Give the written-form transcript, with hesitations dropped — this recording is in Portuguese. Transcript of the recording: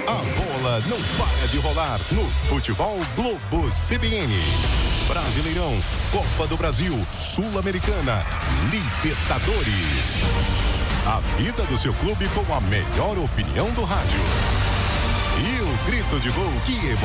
A bola não para de rolar no Futebol Globo CBN. Brasileirão, Copa do Brasil, Sul-Americana, Libertadores. A vida do seu clube com a melhor opinião do rádio. E o grito de gol que